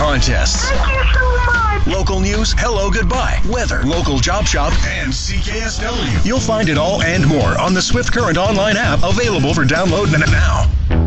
contests. Thank you so much. Local news, hello, goodbye, weather, local job shop, and CKSW. You'll find it all and more on the Swift Current online app, available for download now.